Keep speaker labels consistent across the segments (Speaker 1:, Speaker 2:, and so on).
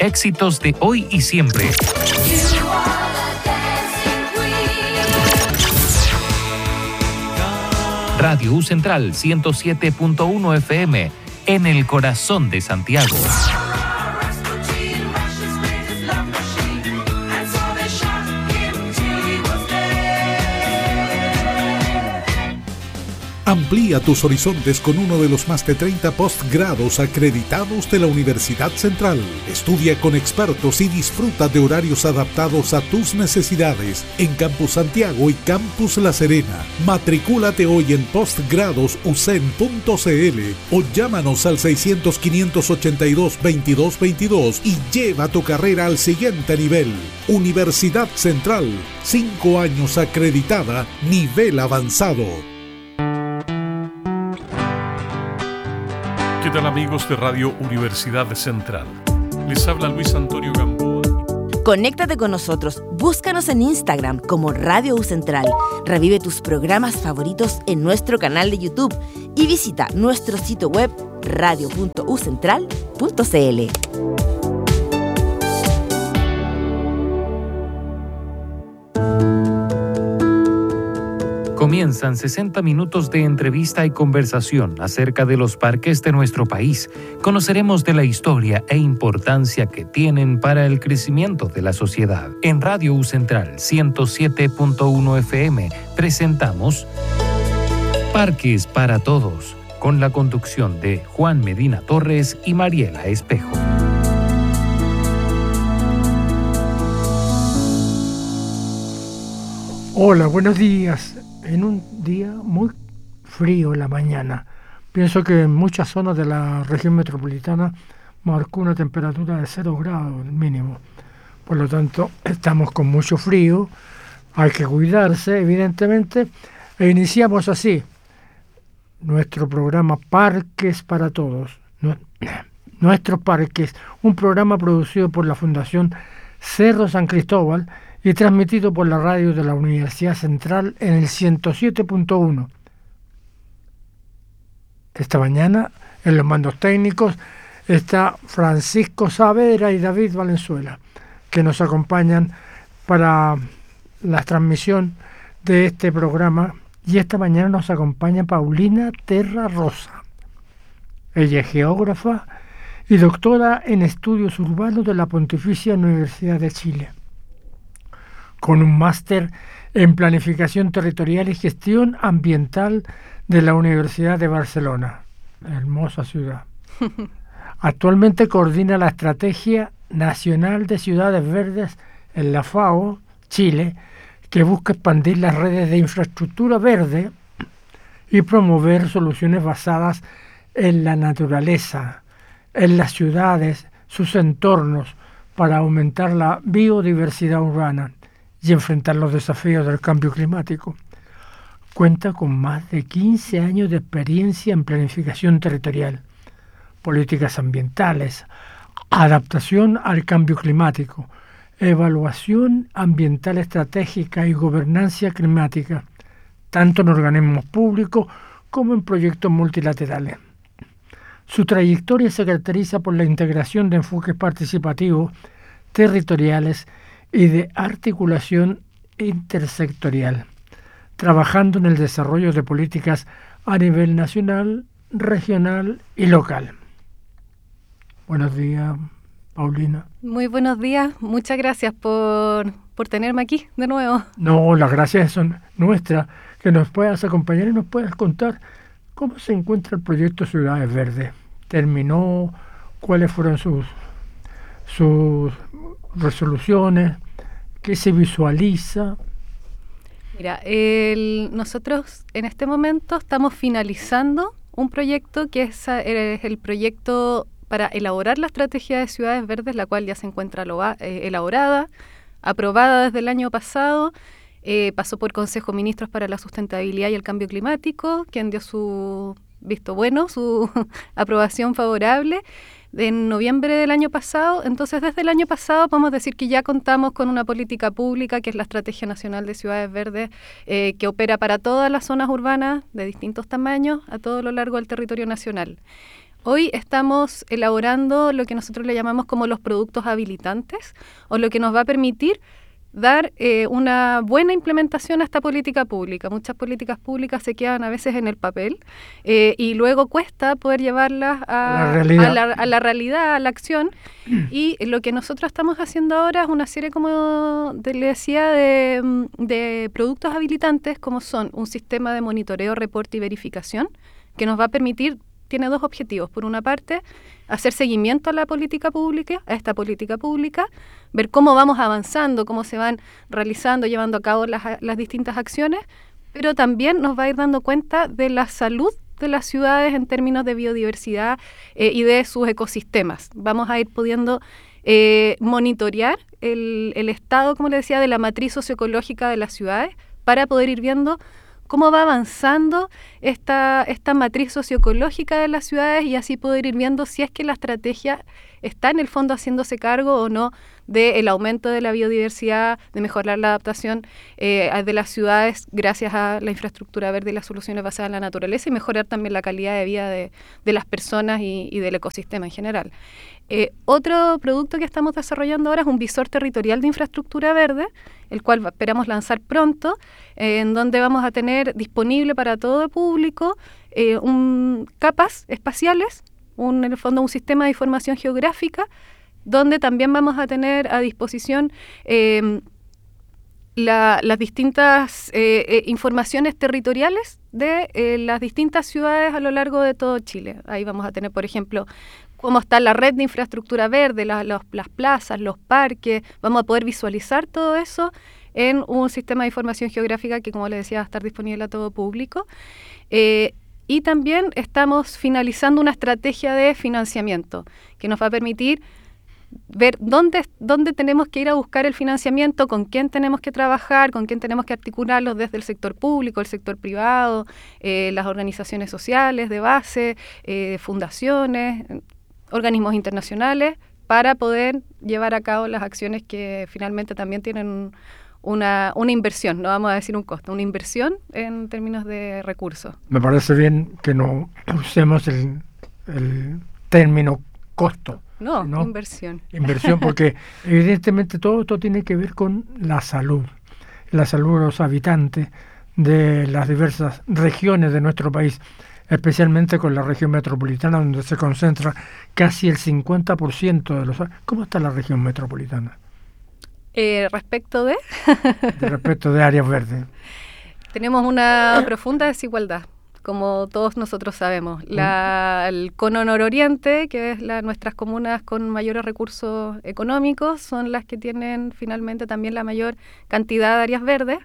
Speaker 1: éxitos de hoy y siempre. Radio U Central 107.1 FM, en el corazón de Santiago.
Speaker 2: Amplía tus horizontes con uno de los más de 30 postgrados acreditados de la Universidad Central. Estudia con expertos y disfruta de horarios adaptados a tus necesidades en Campus Santiago y Campus La Serena. Matricúlate hoy en postgradosucen.cl o llámanos al 600-582-2222 y lleva tu carrera al siguiente nivel. Universidad Central, 5 años acreditada, nivel avanzado.
Speaker 3: ¿Qué tal, amigos de Radio Universidad Central? Les habla Luis Antonio Gamboa.
Speaker 4: Conéctate con nosotros, búscanos en Instagram como Radio U Central, revive tus programas favoritos en nuestro canal de YouTube y visita nuestro sitio web radio.ucentral.cl.
Speaker 1: Comienzan 60 minutos de entrevista y conversación acerca de los parques de nuestro país. Conoceremos de la historia e importancia que tienen para el crecimiento de la sociedad. En Radio U Central 107.1 FM presentamos Parques para Todos, con la conducción de Juan Medina Torres y Mariela Espejo.
Speaker 5: Hola, buenos días. En un día muy frío en la mañana. Pienso que en muchas zonas de la región metropolitana marcó una temperatura de 0 grados mínimo. Por lo tanto, estamos con mucho frío, hay que cuidarse, evidentemente, e iniciamos así nuestro programa Parques para Todos. Nuestros Parques, un programa producido por la Fundación Cerro San Cristóbal y transmitido por la radio de la Universidad Central en el 107.1. Esta mañana, en los mandos técnicos, está Francisco Saavedra y David Valenzuela, que nos acompañan para la transmisión de este programa. Y esta mañana nos acompaña Paulina Terra Rosa. Ella es geógrafa y doctora en estudios urbanos de la Pontificia Universidad de Chile, con un máster en Planificación Territorial y Gestión Ambiental de la Universidad de Barcelona. Hermosa ciudad. Actualmente coordina la Estrategia Nacional de Ciudades Verdes en la FAO, Chile, que busca expandir las redes de infraestructura verde y promover soluciones basadas en la naturaleza, en las ciudades, sus entornos, para aumentar la biodiversidad urbana y enfrentar los desafíos del cambio climático. Cuenta con más de 15 años de experiencia en planificación territorial, políticas ambientales, adaptación al cambio climático, evaluación ambiental estratégica y gobernanza climática, tanto en organismos públicos como en proyectos multilaterales. Su trayectoria se caracteriza por la integración de enfoques participativos, territoriales y de articulación intersectorial, trabajando en el desarrollo de políticas a nivel nacional, regional y local. Buenos días, Paulina.
Speaker 6: Muy buenos días, muchas gracias por tenerme aquí de nuevo.
Speaker 5: No, las gracias son nuestras, que nos puedas acompañar y nos puedas contar cómo se encuentra el proyecto Ciudades Verdes. ¿Terminó? ¿Cuáles fueron sus resoluciones? ¿Qué se visualiza?
Speaker 6: Mira, nosotros en este momento estamos finalizando un proyecto que es el proyecto para elaborar la estrategia de ciudades verdes, la cual ya se encuentra elaborada, aprobada desde el año pasado, pasó por Consejo de Ministros para la Sustentabilidad y el Cambio Climático, quien dio su visto bueno, su aprobación favorable en noviembre del año pasado. Entonces, desde el año pasado podemos decir que ya contamos con una política pública, que es la Estrategia Nacional de Ciudades Verdes, que opera para todas las zonas urbanas de distintos tamaños a todo lo largo del territorio nacional. Hoy estamos elaborando lo que nosotros le llamamos como los productos habilitantes, o lo que nos va a permitir dar una buena implementación a esta política pública. Muchas políticas públicas se quedan a veces en el papel y luego cuesta poder llevarlas a la realidad, a la acción. Y lo que nosotros estamos haciendo ahora es una serie, como le decía, de productos habilitantes, como son un sistema de monitoreo, reporte y verificación, que nos va a permitir. Tiene dos objetivos. Por una parte, hacer seguimiento a la política pública, a esta política pública, ver cómo vamos avanzando, cómo se van realizando, llevando a cabo las distintas acciones, pero también nos va a ir dando cuenta de la salud de las ciudades en términos de biodiversidad y de sus ecosistemas. Vamos a ir pudiendo monitorear el estado, como le decía, de la matriz socioecológica de las ciudades para poder ir viendo cómo va avanzando esta matriz socioecológica de las ciudades y así poder ir viendo si es que la estrategia está en el fondo haciéndose cargo o no del aumento de la biodiversidad, de mejorar la adaptación de las ciudades gracias a la infraestructura verde y las soluciones basadas en la naturaleza y mejorar también la calidad de vida de las personas y del ecosistema en general. Otro producto que estamos desarrollando ahora es un visor territorial de infraestructura verde, el cual esperamos lanzar pronto, en donde vamos a tener disponible para todo el público capas espaciales, en el fondo un sistema de información geográfica, donde también vamos a tener a disposición las distintas informaciones territoriales de las distintas ciudades a lo largo de todo Chile. Ahí vamos a tener, por ejemplo, cómo está la red de infraestructura verde, las plazas, los parques. Vamos a poder visualizar todo eso en un sistema de información geográfica que, como les decía, va a estar disponible a todo público. Y también estamos finalizando una estrategia de financiamiento que nos va a permitir ver dónde tenemos que ir a buscar el financiamiento, con quién tenemos que trabajar, con quién tenemos que articularlo desde el sector público, el sector privado, las organizaciones sociales de base, fundaciones, organismos internacionales, para poder llevar a cabo las acciones que finalmente también tienen una inversión, no vamos a decir un costo, una inversión en términos de recursos.
Speaker 5: Me parece bien que no usemos el término costo.
Speaker 6: No, inversión.
Speaker 5: Inversión, porque evidentemente todo esto tiene que ver con la salud de los habitantes de las diversas regiones de nuestro país, especialmente con la región metropolitana, donde se concentra casi el 50% de los... ¿Cómo está la región metropolitana?
Speaker 6: Respecto de
Speaker 5: áreas verdes.
Speaker 6: Tenemos una profunda desigualdad, como todos nosotros sabemos. El cono nororiente, que es nuestras comunas con mayores recursos económicos, son las que tienen finalmente también la mayor cantidad de áreas verdes,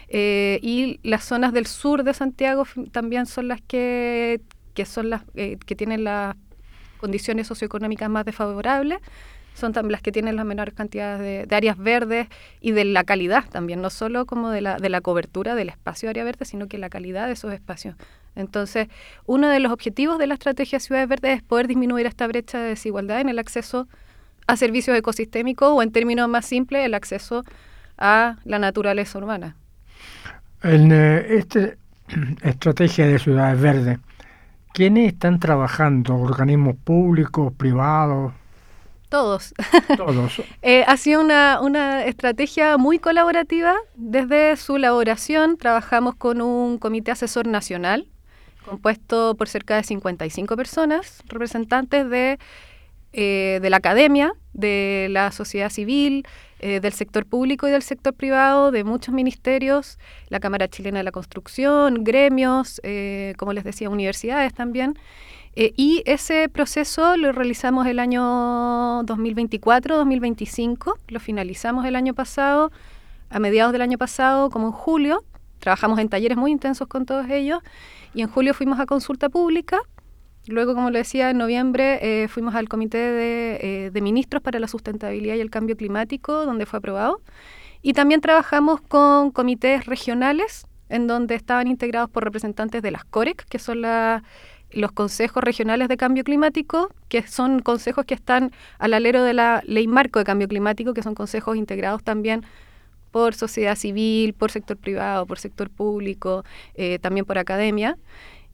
Speaker 6: y las zonas del sur de Santiago también son las que tienen las condiciones socioeconómicas más desfavorables. Son también las que tienen las menores cantidades de áreas verdes y de la calidad también, no solo como de la cobertura del espacio de área verde, sino que la calidad de esos espacios. Entonces, uno de los objetivos de la estrategia Ciudades Verdes es poder disminuir esta brecha de desigualdad en el acceso a servicios ecosistémicos o, en términos más simples, el acceso a la naturaleza urbana.
Speaker 5: En esta estrategia de Ciudades Verdes, ¿quiénes están trabajando? ¿Organismos públicos, privados?
Speaker 6: Todos.
Speaker 5: Todos.
Speaker 6: Ha sido una estrategia muy colaborativa. Desde su elaboración trabajamos con un comité asesor nacional compuesto por cerca de 55 personas, representantes de la academia, de la sociedad civil, del sector público y del sector privado, de muchos ministerios, la Cámara Chilena de la Construcción, gremios, como les decía, universidades también. Y ese proceso lo realizamos el año 2024-2025, lo finalizamos el año pasado, a mediados del año pasado, como en julio. Trabajamos en talleres muy intensos con todos ellos y en julio fuimos a consulta pública. Luego, como le decía, en noviembre fuimos al Comité de Ministros para la Sustentabilidad y el Cambio Climático, donde fue aprobado. Y también trabajamos con comités regionales, en donde estaban integrados por representantes de las COREC, que son los consejos regionales de cambio climático, que son consejos que están al alero de la Ley Marco de Cambio Climático, que son consejos integrados también por sociedad civil, por sector privado, por sector público, también por academia.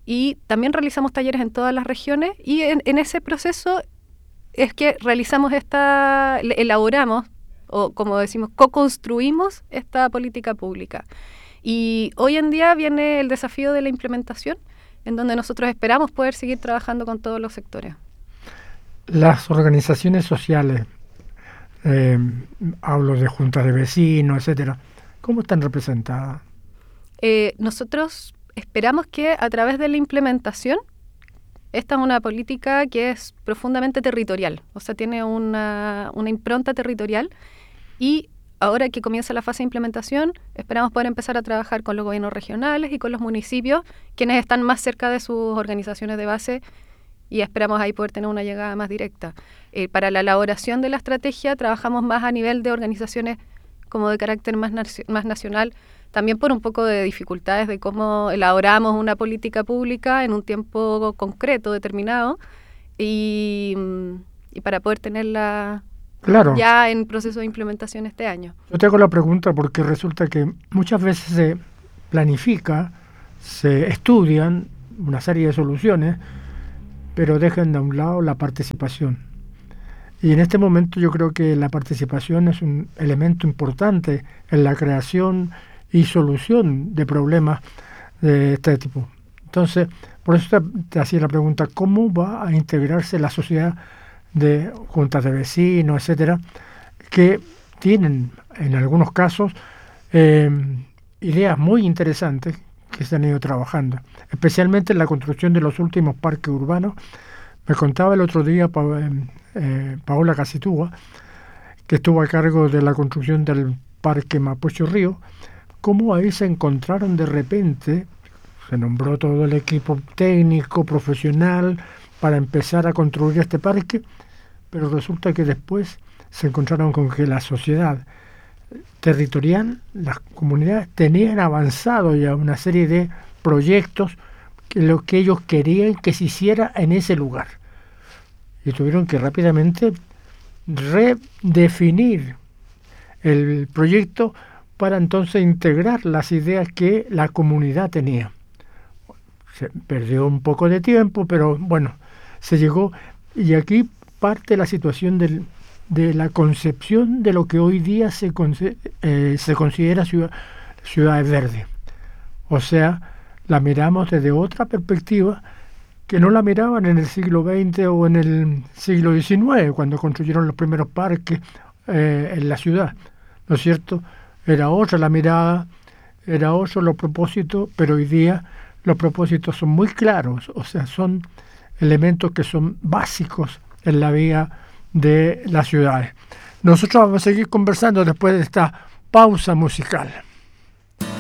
Speaker 6: y también realizamos talleres en todas las regiones, y en ese proceso es que realizamos elaboramos, o como decimos, co-construimos esta política pública. Y hoy en día viene el desafío de la implementación, en donde nosotros esperamos poder seguir trabajando con todos los sectores.
Speaker 5: Las organizaciones sociales, hablo de juntas de vecinos, etcétera, ¿cómo están representadas?
Speaker 6: Nosotros esperamos que a través de la implementación, esta es una política que es profundamente territorial, o sea, tiene una impronta territorial, y ahora que comienza la fase de implementación, esperamos poder empezar a trabajar con los gobiernos regionales y con los municipios, quienes están más cerca de sus organizaciones de base, y esperamos ahí poder tener una llegada más directa. Para la elaboración de la estrategia trabajamos más a nivel de organizaciones como de carácter más nacional, también por un poco de dificultades de cómo elaboramos una política pública en un tiempo concreto, determinado, y para poder tenerla ya en proceso de implementación este año.
Speaker 5: Yo te hago la pregunta porque resulta que muchas veces se planifica, se estudian una serie de soluciones, pero dejan de un lado la participación. Y en este momento yo creo que la participación es un elemento importante en la creación y solución de problemas de este tipo. Entonces, por eso te hacía la pregunta, ¿cómo va a integrarse la sociedad de juntas de vecinos, etcétera, que tienen en algunos casos ideas muy interesantes que se han ido trabajando, especialmente en la construcción de los últimos parques urbanos? Me contaba el otro día Paola Casitúa, que estuvo a cargo de la construcción del Parque Mapocho Río, cómo ahí se encontraron de repente, se nombró todo el equipo técnico, profesional, para empezar a construir este parque, pero resulta que después se encontraron con que la sociedad territorial, las comunidades, tenían avanzado ya una serie de proyectos que lo que ellos querían que se hiciera en ese lugar. Y tuvieron que rápidamente redefinir el proyecto para entonces integrar las ideas que la comunidad tenía. Se perdió un poco de tiempo, pero bueno, se llegó. Y aquí parte la situación de la concepción de lo que hoy día se considera ciudades verdes. O sea, la miramos desde otra perspectiva que no la miraban en el siglo XX o en el siglo XIX, cuando construyeron los primeros parques en la ciudad, ¿no es cierto? Era otra la mirada, era otro los propósitos, pero hoy día los propósitos son muy claros, o sea, son elementos que son básicos en la vida de las ciudades. Nosotros vamos a seguir conversando después de esta pausa musical.